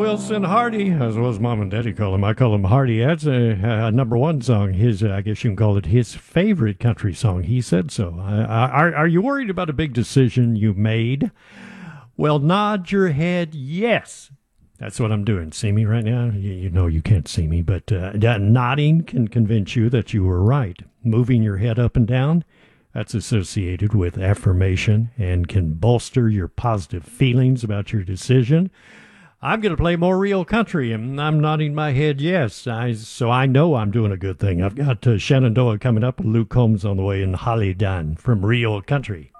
Wilson Hardy, as well as Mom and Daddy call him. I call him Hardy. That's a number one song. His, I guess you can call it his favorite country song. He said so. Are you worried about a big decision you made? Well, nod your head yes. That's what I'm doing. See me right now? You know you can't see me, but nodding can convince you that you were right. Moving your head up and down, that's associated with affirmation and can bolster your positive feelings about your decision. I'm going to play more real country, and I'm nodding my head yes, so I know I'm doing a good thing. I've got Shenandoah coming up with Luke Combs on the way and Holly Dunn from Real Country.